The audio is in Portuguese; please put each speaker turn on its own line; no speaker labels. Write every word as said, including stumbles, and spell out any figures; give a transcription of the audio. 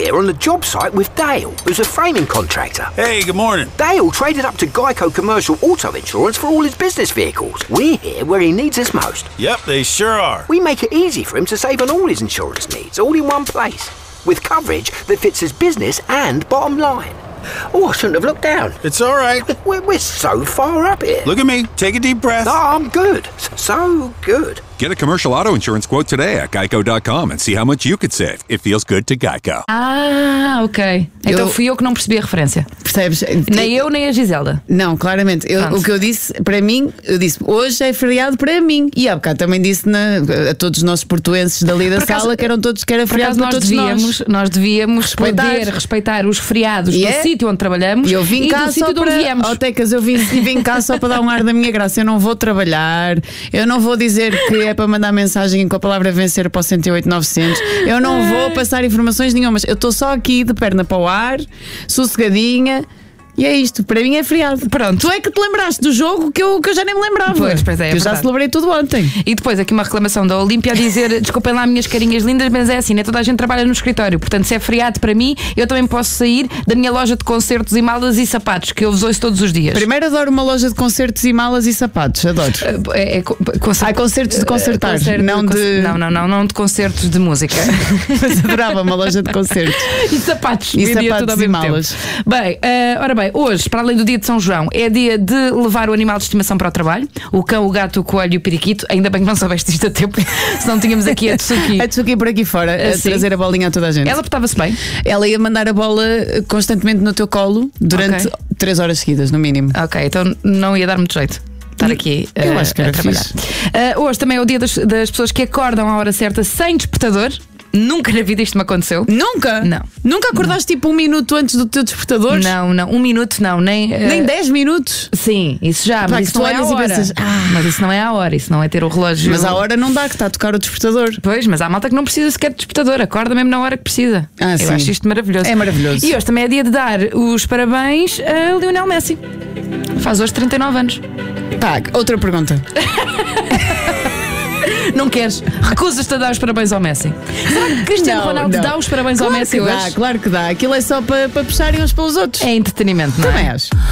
here on the job site with Dale, who's a framing contractor.
Hey, good morning.
Dale traded up to Geico Commercial Auto Insurance for all his business vehicles. We're here where he needs us most.
Yep, they sure are.
We make it easy for him to save on all his insurance needs, all in one place, with coverage that fits his business and bottom line. Oh, I shouldn't have looked down.
It's all right.
We're, we're so far up here.
Look at me. Take a deep breath.
Oh, I'm good. So good.
Get a commercial auto insurance quote today at geico dot com and see how much you could save. It feels good to Geico.
Ah, ok. Então
Eu-
fui eu que não percebi a referência.
Percebes?
Nem eu, nem a Giselda.
Não, claramente. Eu-
Pronto.
o que eu disse, para mim, eu disse hoje é feriado para mim. E há bocado também disse na- a todos os nossos portuenses dali da
Por acaso-
sala que eram todos que era
Por
feriado
acaso
para
nós
todos
devíamos,
nós.
nós devíamos
Respeitar.
poder respeitar os feriados
E é?
do sítio onde trabalhamos
E eu vim
e
cá
do
só
sítio de onde
para.
viemos.
Oh, Tecas, eu vim, e vim cá só para dar um ar da minha graça. Eu não vou trabalhar, eu não vou dizer que é para mandar mensagem com a palavra vencer para o cento e oito novecentos. Eu não vou passar informações nenhumas. Eu estou só aqui de perna para o ar, sossegadinha. E é isto, para mim é feriado.
Pronto.
Tu é que te lembraste do jogo que eu, que eu já nem me lembrava.
Pois, pois é, é
que eu já
verdade.
celebrei tudo ontem.
E depois aqui uma reclamação da Olímpia a dizer desculpem lá minhas carinhas lindas, mas é assim, nem toda a gente trabalha no escritório. Portanto, se é feriado para mim, eu também posso sair da minha loja de concertos e malas e sapatos, que eu vos ouço todos os dias.
Primeiro adoro uma loja de concertos e malas e sapatos, adoro.
É, é, co- concer-
Há concertos de concertar,
concerto-
não de.
Não, não, não, não de concertos de música.
Mas adorava uma loja de concertos.
E sapatos.
E
vendia
sapatos
tudo ao
e
mesmo tempo.
malas.
Bem, eh, ora bem, hoje, para além do dia de São João, é dia de levar o animal de estimação para o trabalho. O cão, o gato, o coelho e o periquito. Ainda bem que não soubeste isto a tempo, senão tínhamos aqui a Tsuki.
A Tsuki por aqui fora, a
Assim.
trazer a bolinha a toda a gente.
Ela portava-se bem.
Ela ia mandar a bola eh, constantemente no teu colo durante
Ok.
três horas seguidas, no mínimo.
Ok, então não ia dar muito jeito estar aqui
Eu
eh,
acho que
a
era
trabalhar.
fixe.
Eh, hoje também é o dia das, das pessoas que acordam à hora certa sem despertador. Nunca na vida isto me aconteceu.
Nunca?
Não.
Nunca acordaste tipo um minuto antes do teu despertador?
Não, não, um minuto não, nem. eh,
Nem dez minutos?
Sim, isso já,
Pá,
mas
que
isso
tu
não é a
olhas e
hora.
pensas, ah.
Mas isso não é a hora, isso não é ter o relógio.
Mas à hora não dá, que está a tocar o despertador.
Pois, mas há malta que não precisa sequer de despertador, acorda mesmo na hora que precisa.
Ah,
Eu
sim.
acho isto maravilhoso.
É maravilhoso.
E hoje também é dia de dar os parabéns a Lionel Messi. Faz hoje trinta e nove anos.
Tá, outra pergunta.
Não queres? Recusas-te a dar os parabéns ao Messi. Será que Cristiano
Não,
Ronaldo
não.
dá os parabéns
Claro
ao Messi
que
hoje?
dá, claro que dá. Aquilo é só para, para puxarem uns pelos outros.
É entretenimento, não é?
Também acho.